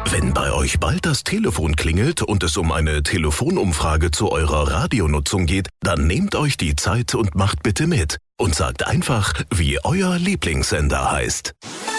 Wenn bei euch bald das Telefon klingelt und es um eine Telefonumfrage zu eurer Radionutzung geht, dann nehmt euch die Zeit und macht bitte mit. Und sagt einfach, wie euer Lieblingssender heißt.